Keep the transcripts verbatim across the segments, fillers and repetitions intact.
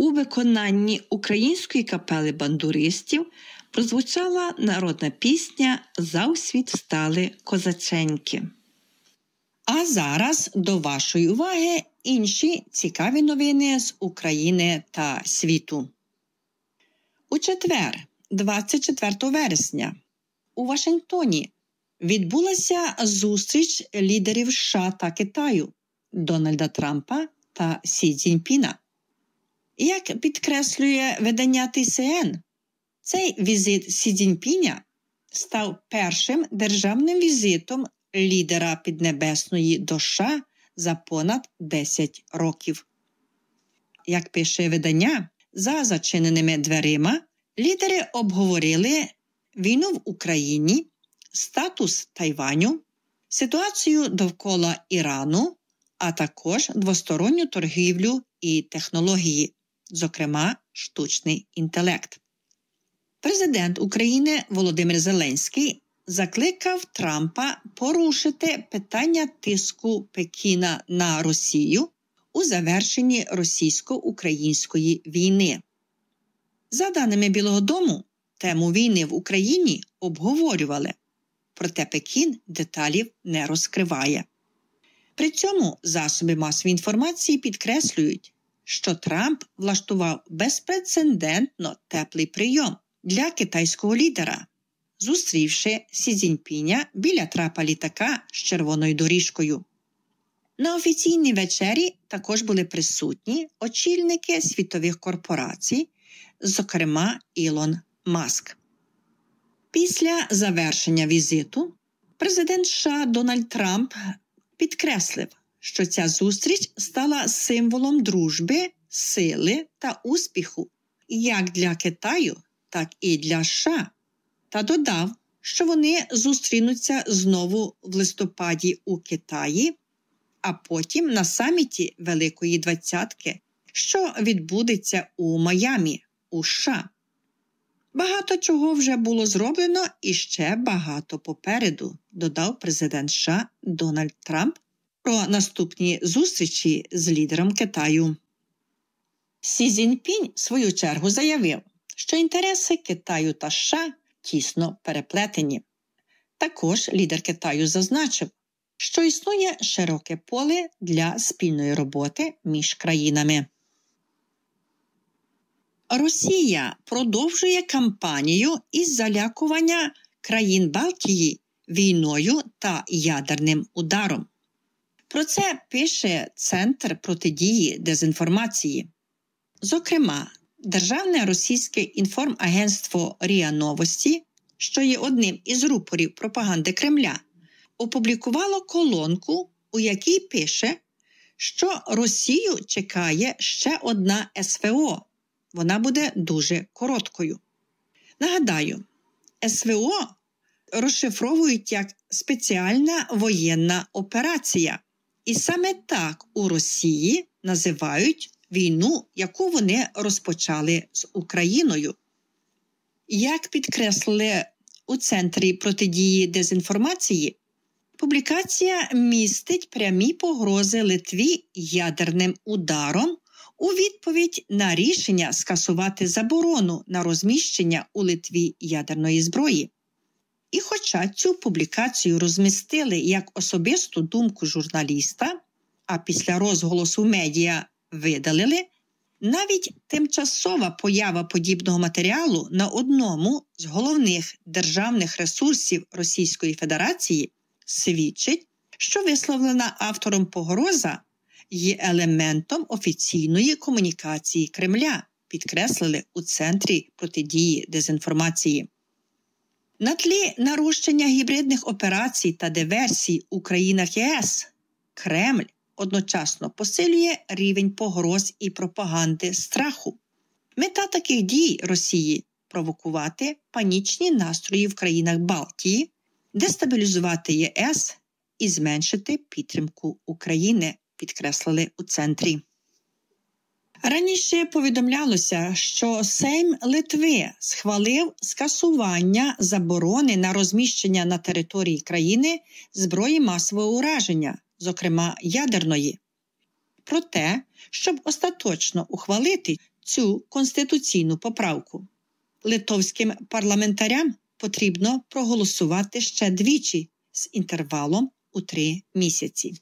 У виконанні української капели бандуристів прозвучала народна пісня «Завсвіт встали козаченьки». А зараз до вашої уваги інші цікаві новини з України та світу. У четвер, двадцять четвертого вересня, у Вашингтоні відбулася зустріч лідерів США та Китаю Дональда Трампа та Сі Цзіньпіна. Як підкреслює видання Ті Сі Ен, цей візит Сі Цзіньпіня став першим державним візитом лідера Піднебесної до США за понад десять років. Як пише видання, за зачиненими дверима лідери обговорили війну в Україні, статус Тайваню, ситуацію довкола Ірану, а також двосторонню торгівлю і технології, зокрема штучний інтелект. Президент України Володимир Зеленський закликав Трампа порушити питання тиску Пекіна на Росію у завершенні російсько-української війни. За даними Білого дому, тему війни в Україні обговорювали, проте Пекін деталів не розкриває. При цьому засоби масової інформації підкреслюють, що Трамп влаштував безпрецедентно теплий прийом для китайського лідера, зустрівши Сі Цзіньпіня біля трапа літака з червоною доріжкою. На офіційній вечері також були присутні очільники світових корпорацій, зокрема Ілон Маск. Після завершення візиту президент США Дональд Трамп підкреслив, що ця зустріч стала символом дружби, сили та успіху як для Китаю, так і для США, та додав, що вони зустрінуться знову в листопаді у Китаї, а потім на саміті Великої Двадцятки, що відбудеться у Майамі, у США. Багато чого вже було зроблено і ще багато попереду, додав президент США Дональд Трамп про наступні зустрічі з лідером Китаю. Сі Цзіньпінь, в свою чергу, заявив, що інтереси Китаю та США тісно переплетені. Також лідер Китаю зазначив, що існує широке поле для спільної роботи між країнами. Росія продовжує кампанію із залякування країн Балтії війною та ядерним ударом. Про це пише Центр протидії дезінформації. Зокрема, Державне російське інформагентство РІА Новості, що є одним із рупорів пропаганди Кремля, опублікувало колонку, у якій пише, що Росію чекає ще одна ес ве о. Вона буде дуже короткою. Нагадаю, ес ве о розшифровують як «спеціальна воєнна операція». І саме так у Росії називають війну, яку вони розпочали з Україною. Як підкреслили у Центрі протидії дезінформації, публікація містить прямі погрози Литві ядерним ударом у відповідь на рішення скасувати заборону на розміщення у Литві ядерної зброї. І хоча цю публікацію розмістили як особисту думку журналіста, а після розголосу медіа видалили, навіть тимчасова поява подібного матеріалу на одному з головних державних ресурсів Російської Федерації свідчить, що висловлена автором погроза є елементом офіційної комунікації Кремля, підкреслили у Центрі протидії дезінформації. На тлі нарощення гібридних операцій та диверсій у країнах є ес, Кремль одночасно посилює рівень погроз і пропаганди страху. Мета таких дій Росії – провокувати панічні настрої в країнах Балтії, дестабілізувати є ес і зменшити підтримку України, підкреслили у Центрі. Раніше повідомлялося, що Сейм Литви схвалив скасування заборони на розміщення на території країни зброї масового ураження, зокрема ядерної. Проте, щоб остаточно ухвалити цю конституційну поправку. Литовським парламентарям потрібно проголосувати ще двічі з інтервалом у три місяці.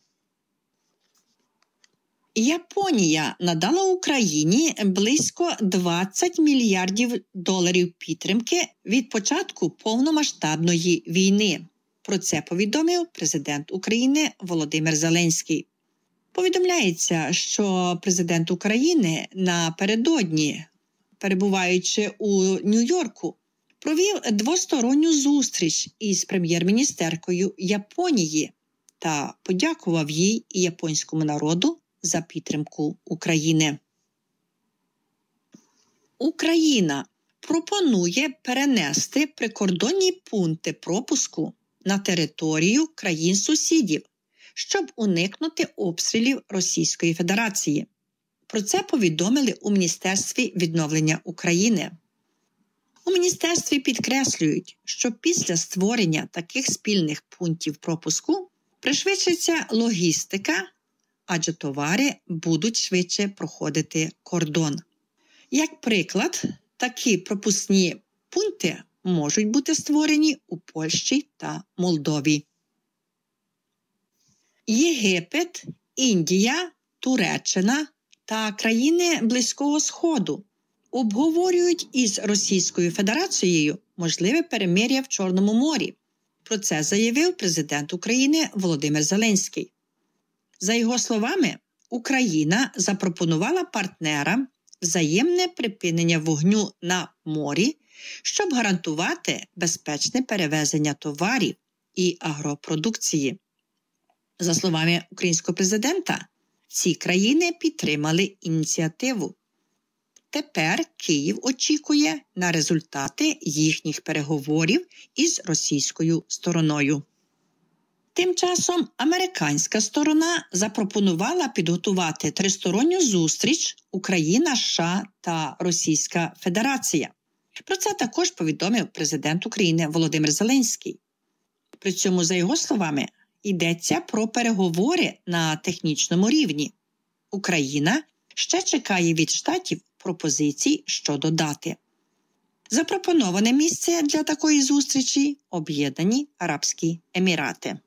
Японія надала Україні близько двадцять мільярдів доларів підтримки від початку повномасштабної війни. Про це повідомив президент України Володимир Зеленський. Повідомляється, що президент України напередодні, перебуваючи у Нью-Йорку, провів двосторонню зустріч із прем'єр-міністеркою Японії та подякував їй і японському народу за підтримку України. Україна пропонує перенести прикордонні пункти пропуску на територію країн-сусідів, щоб уникнути обстрілів Російської Федерації. Про це повідомили у Міністерстві відновлення України. У міністерстві підкреслюють, що після створення таких спільних пунктів пропуску пришвидшиться логістика, адже товари будуть швидше проходити кордон. Як приклад, такі пропускні пункти можуть бути створені у Польщі та Молдові. Єгипет, Індія, Туреччина та країни Близького Сходу обговорюють із Російською Федерацією можливе перемир'я в Чорному морі. Про це заявив президент України Володимир Зеленський. За його словами, Україна запропонувала партнерам взаємне припинення вогню на морі, щоб гарантувати безпечне перевезення товарів і агропродукції. За словами українського президента, ці країни підтримали ініціативу. Тепер Київ очікує на результати їхніх переговорів із російською стороною. Тим часом американська сторона запропонувала підготувати тристоронню зустріч Україна, США та Російська Федерація. Про це також повідомив президент України Володимир Зеленський. При цьому, за його словами, йдеться про переговори на технічному рівні. Україна ще чекає від Штатів пропозицій щодо дати. Запропоноване місце для такої зустрічі – Об'єднані Арабські Емірати.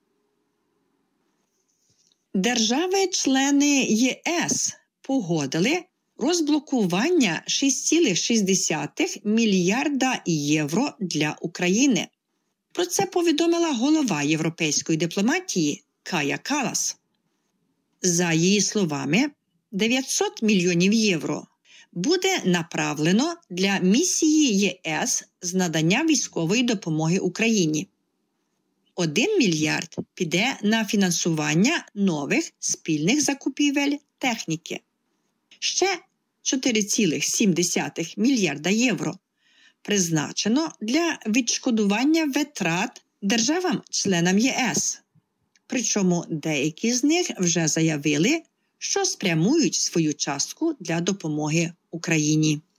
Держави-члени ЄС погодили розблокування шість цілих шість десятих мільярда євро для України. Про це повідомила голова європейської дипломатії Кая Каллас. За її словами, дев'ятсот мільйонів євро буде направлено для місії ЄС з надання військової допомоги Україні. Один мільярд піде на фінансування нових спільних закупівель техніки. Ще чотири цілих сім десятих мільярда євро призначено для відшкодування витрат державам-членам ЄС. Причому деякі з них вже заявили, що спрямують свою частку для допомоги Україні.